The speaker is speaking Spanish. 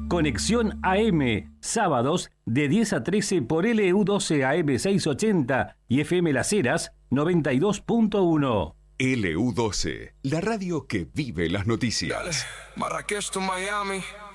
Conexión AM, sábados de 10 a 13 por LU12 AM 680 y FM Las Heras 92.1. LU12, la radio que vive las noticias. Dale, Marrakech to Miami.